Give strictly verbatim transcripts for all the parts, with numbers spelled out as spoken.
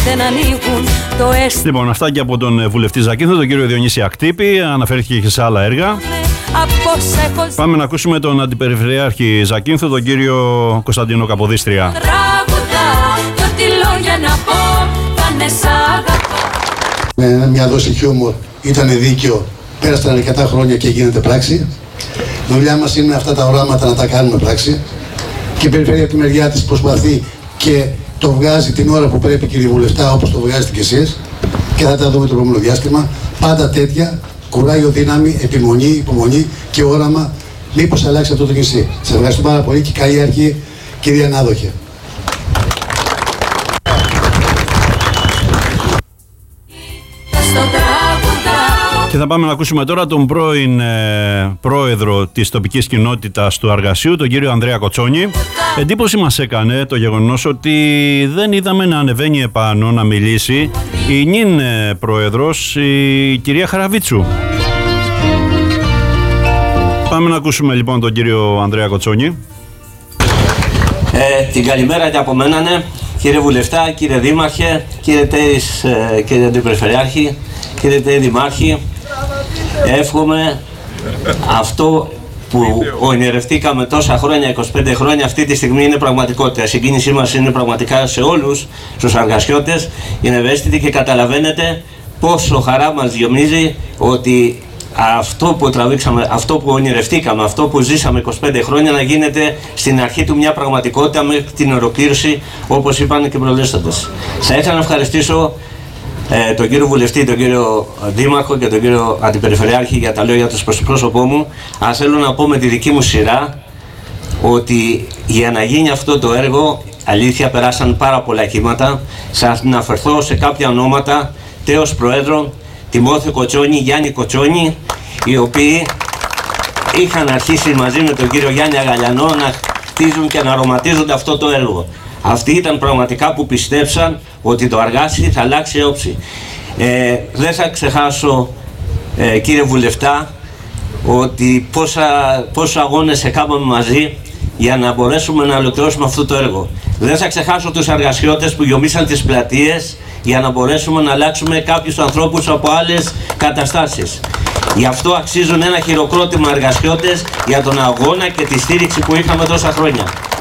δεν ανοίγουν το αίσθημα. Λοιπόν, αυτά και από τον βουλευτή Ζακίνθο, τον κύριο Διονύση Ακτύπη. Αναφέρθηκε και σε άλλα έργα. Πάμε να ακούσουμε τον αντιπεριφερειάρχη Ζακίνθο, τον κύριο Κωνσταντίνο Καποδίστρια. Με μια δόση χιούμορ, ήταν δίκαιο, πέρασαν αρκετά χρόνια και γίνεται πράξη. Η δουλειά μας είναι αυτά τα οράματα να τα κάνουμε πράξη. Και η περιφέρεια από τη μεριά της προσπαθεί και το βγάζει την ώρα που πρέπει, κύριε Βουλευτά, όπως το βγάζετε κι εσείς. Και θα τα δούμε το επόμενο διάστημα. Πάντα τέτοια, κουράγιο, δύναμη, επιμονή, υπομονή και όραμα. Μήπως αλλάξει αυτό το νησί. Σας ευχαριστώ πάρα πολύ και καλή αρχή, κυρία Ανάδοχε. Και θα πάμε να ακούσουμε τώρα τον πρώην ε, πρόεδρο της τοπικής κοινότητας του Αργασίου, τον κύριο Ανδρέα Κοτσόνη. Εντύπωση μας έκανε το γεγονός ότι δεν είδαμε να ανεβαίνει επάνω να μιλήσει η νυν ε, πρόεδρος, η κυρία Χαραβίτσου. Πάμε να ακούσουμε λοιπόν τον κύριο Ανδρέα Κοτσόνη. Ε, την καλημέρα και από μένα, ναι. Κύριε Βουλευτά, κύριε Δήμαρχε, κύριε Τέης, ε, κύριε Αντιπεριφερειάρχη, κύριε Τέη Δημάρχη, εύχομαι αυτό που ονειρευτήκαμε τόσα χρόνια, είκοσι πέντε χρόνια, αυτή τη στιγμή είναι πραγματικότητα. Η συγκίνησή μας είναι πραγματικά σε όλους τους αργασιώτες. Είναι ευαίσθητοι και καταλαβαίνετε πόσο χαρά μας γεμίζει ότι αυτό που τραβήξαμε, αυτό που ονειρευτήκαμε, αυτό που ζήσαμε είκοσι πέντε χρόνια να γίνεται στην αρχή του μια πραγματικότητα μέχρι την ολοκλήρωση, όπως είπαν και προλέστατες. Θα ήθελα να ευχαριστήσω ε, τον κύριο Βουλευτή, τον κύριο Δήμαρχο και τον κύριο Αντιπεριφερειάρχη για τα λόγια του προς το πρόσωπό μου. Αν θέλω να πω με τη δική μου σειρά ότι για να γίνει αυτό το έργο, αλήθεια περάσαν πάρα πολλά κύματα. Θα αναφερθώ σε κάποια ονόματα, τέος Προέδρο, Τιμόθεο Κοτσόνη, Γιάννη Κοτσόνη, οι οποίοι είχαν αρχίσει μαζί με τον κύριο Γιάννη Αγαλιανό να χτίζουν και να αρωματίζονται αυτό το έργο. Αυτοί ήταν πραγματικά που πιστέψαν ότι το Αργάσι θα αλλάξει όψη. Ε, δεν θα ξεχάσω, ε, κύριε Βουλευτά, ότι πόσα, πόσα αγώνες έκαναμε μαζί για να μπορέσουμε να ολοκληρώσουμε αυτό το έργο. Δεν θα ξεχάσω τους αργασιώτες που γιομίσαν τις πλατείες για να μπορέσουμε να αλλάξουμε κάποιους ανθρώπους από άλλες καταστάσεις. Γι' αυτό αξίζουν ένα χειροκρότημα εργασιώτες για τον αγώνα και τη στήριξη που είχαμε τόσα χρόνια.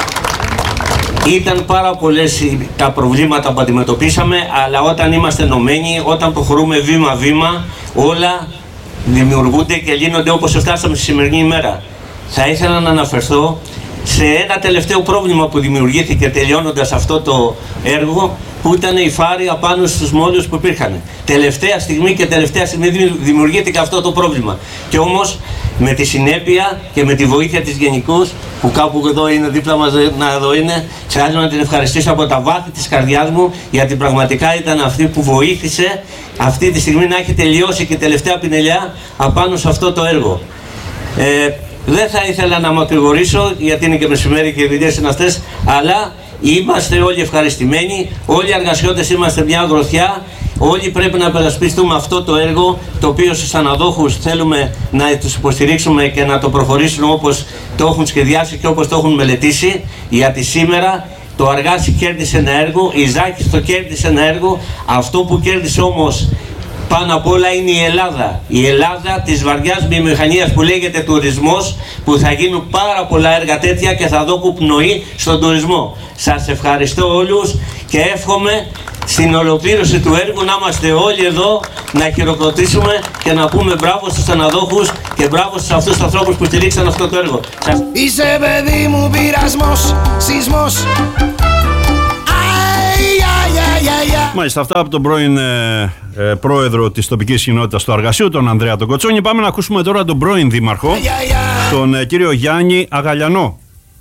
Ήταν πάρα πολλές τα προβλήματα που αντιμετωπίσαμε, αλλά όταν είμαστε ενωμένοι, όταν προχωρούμε βήμα-βήμα, όλα δημιουργούνται και λύνονται όπως φτάσαμε στη σημερινή ημέρα. Θα ήθελα να αναφερθώ σε ένα τελευταίο πρόβλημα που δημιουργήθηκε τελειώνοντας αυτό το έργο, που ήταν η φάρη απάνω στους μόλους που υπήρχαν. Τελευταία στιγμή και τελευταία στιγμή δημιουργήθηκε αυτό το πρόβλημα. Και όμως με τη συνέπεια και με τη βοήθεια της Γενικούς, που κάπου εδώ είναι δίπλα μας, να εδώ είναι, θέλω να την ευχαριστήσω από τα βάθη της καρδιάς μου, γιατί πραγματικά ήταν αυτή που βοήθησε αυτή τη στιγμή να έχει τελειώσει και τελευταία πινελιά απάνω σε αυτό το έργο. Ε, δεν θα ήθελα να μακρηγορήσω, γιατί είναι και μεσημέρι και οι δουλειές είναι αυτές, αλλά είμαστε όλοι ευχαριστημένοι, όλοι οι αργασιώτες είμαστε μια γροθιά, όλοι πρέπει να περασπιστούμε αυτό το έργο, το οποίο στους αναδόχους θέλουμε να τους υποστηρίξουμε και να το προχωρήσουμε όπως το έχουν σχεδιάσει και όπως το έχουν μελετήσει, γιατί σήμερα το Αργάσι κέρδισε ένα έργο, η Ζάκης το κέρδισε ένα έργο, αυτό που κέρδισε όμως πάνω απ' όλα είναι η Ελλάδα. Η Ελλάδα της βαριάς βιομηχανίας που λέγεται τουρισμός, που θα γίνουν πάρα πολλά έργα τέτοια και θα δώσουν πνοή στον τουρισμό. Σας ευχαριστώ όλους και εύχομαι στην ολοκλήρωση του έργου να είμαστε όλοι εδώ, να χειροκροτήσουμε και να πούμε μπράβο στους αναδόχους και μπράβο στους αυτούς τους ανθρώπους που στηρίξαν αυτό το έργο. Σας... Είσαι παιδί μου πειρασμός, σεισμός. Μάλιστα, αυτά από τον πρώην ε, ε, πρόεδρο της τοπικής κοινότητας του Αργασίου, τον Ανδρέα τον Κοτσόνη. Πάμε να ακούσουμε τώρα τον πρώην δήμαρχο, τον ε, κύριο Γιάννη Αγαλιανό.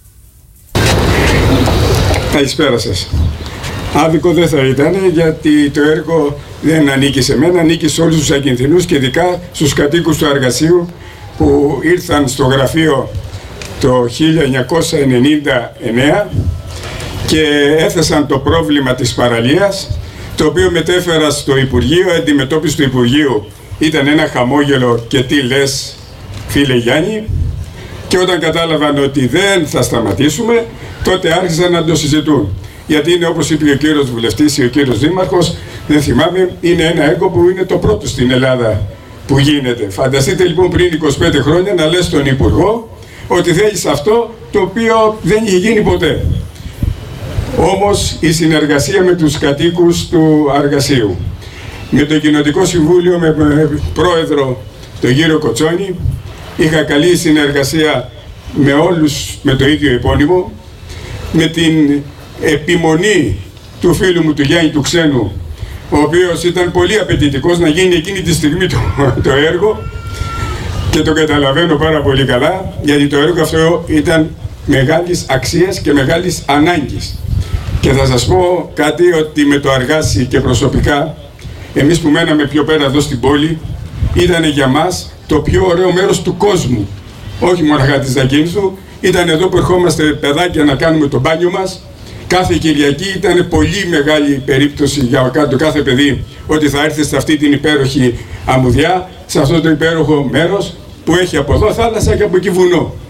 Καλησπέρα σας. Άδικο δεν θα ήταν, γιατί το έργο δεν ανήκει σε μένα, ανήκει σε όλους τους Ακινθινούς και ειδικά στους κατοίκους του Αργασίου που ήρθαν στο γραφείο το χίλια εννιακόσια ενενήντα εννέα και έθεσαν το πρόβλημα της παραλίας, το οποίο μετέφερα στο Υπουργείο. Αντιμετώπιση του Υπουργείου ήταν ένα χαμόγελο και τι λες φίλε Γιάννη, και όταν κατάλαβαν ότι δεν θα σταματήσουμε, τότε άρχισαν να το συζητούν. γιατί είναι, όπως είπε ο κύριος βουλευτής ή ο κύριος δήμαρχος, δεν θυμάμαι, είναι ένα έργο που είναι το πρώτο στην Ελλάδα που γίνεται. Φανταστείτε λοιπόν πριν είκοσι πέντε χρόνια να λες στον Υπουργό ότι θέλεις αυτό το οποίο δεν είχε γίνει ποτέ. Όμως η συνεργασία με τους κατοίκους του Αργασίου, με το Κοινοτικό Συμβούλιο, με πρόεδρο τον κύριο Κοτσόνη, είχα καλή συνεργασία με όλους με το ίδιο επώνυμο, με την επιμονή του φίλου μου του Γιάννη του Ξένου, ο οποίος ήταν πολύ απαιτητικός να γίνει εκείνη τη στιγμή το, το έργο, και το καταλαβαίνω πάρα πολύ καλά, γιατί το έργο αυτό ήταν μεγάλης αξίας και μεγάλης ανάγκης. Και θα σας πω κάτι, ότι με το Αργάσι και προσωπικά, εμείς που μέναμε πιο πέρα εδώ στην πόλη, ήταν για μας το πιο ωραίο μέρος του κόσμου. Όχι μόνο της Δακίνθου, ήταν εδώ που ερχόμαστε παιδάκια να κάνουμε το μπάνιο μας. Κάθε Κυριακή ήταν πολύ μεγάλη περίπτωση για το κάθε παιδί ότι θα έρθει σε αυτή την υπέροχη αμμουδιά, σε αυτό το υπέροχο μέρος που έχει από εδώ θάλασσα και από εκεί βουνό.